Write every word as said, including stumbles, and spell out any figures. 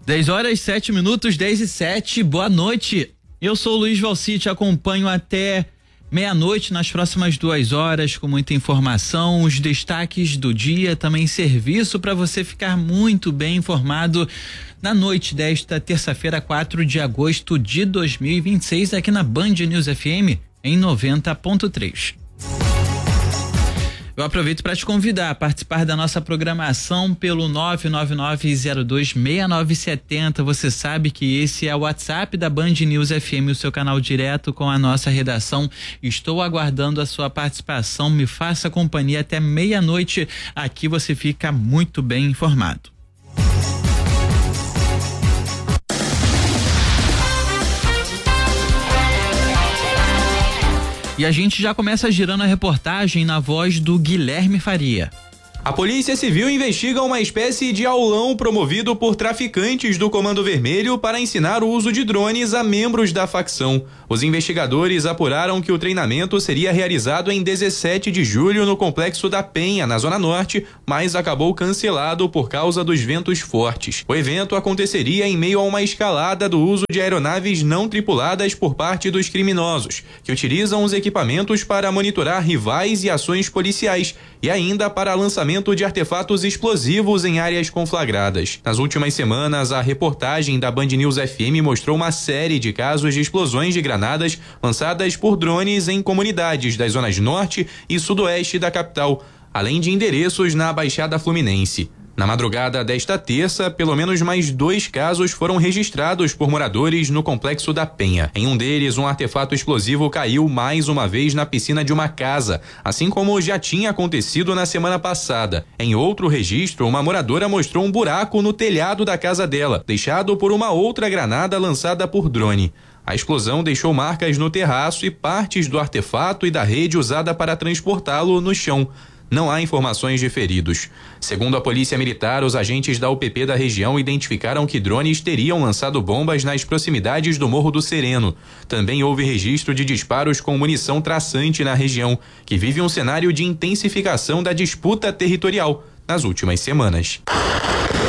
dez horas, sete minutos, dez e sete. Boa noite. Eu sou o Luiz Valci, te acompanho até meia-noite nas próximas duas horas com muita informação, os destaques do dia, também serviço para você ficar muito bem informado na noite desta terça-feira, quatro de agosto de dois mil e vinte e seis, aqui na Band News F M em noventa ponto três. Eu aproveito para te convidar a participar da nossa programação pelo nove nove nove zero dois seis nove sete zero. Você sabe que esse é o WhatsApp da Band News F M, o seu canal direto com a nossa redação. Estou aguardando a sua participação. Me faça companhia até meia-noite. Aqui você fica muito bem informado. E a gente já começa girando a reportagem na voz do Guilherme Faria. A Polícia Civil investiga uma espécie de aulão promovido por traficantes do Comando Vermelho para ensinar o uso de drones a membros da facção. Os investigadores apuraram que o treinamento seria realizado em dezessete de julho no Complexo da Penha, na Zona Norte, mas acabou cancelado por causa dos ventos fortes. O evento aconteceria em meio a uma escalada do uso de aeronaves não tripuladas por parte dos criminosos, que utilizam os equipamentos para monitorar rivais e ações policiais, e ainda para lançamento de artefatos explosivos em áreas conflagradas. Nas últimas semanas, a reportagem da Band News F M mostrou uma série de casos de explosões de granadas lançadas por drones em comunidades das zonas norte e sudoeste da capital, além de endereços na Baixada Fluminense. Na madrugada desta terça, pelo menos mais dois casos foram registrados por moradores no Complexo da Penha. Em um deles, um artefato explosivo caiu mais uma vez na piscina de uma casa, assim como já tinha acontecido na semana passada. Em outro registro, uma moradora mostrou um buraco no telhado da casa dela, deixado por uma outra granada lançada por drone. A explosão deixou marcas no terraço e partes do artefato e da rede usada para transportá-lo no chão. Não há informações de feridos. Segundo a Polícia Militar, os agentes da U P P da região identificaram que drones teriam lançado bombas nas proximidades do Morro do Sereno. Também houve registro de disparos com munição traçante na região, que vive um cenário de intensificação da disputa territorial nas últimas semanas.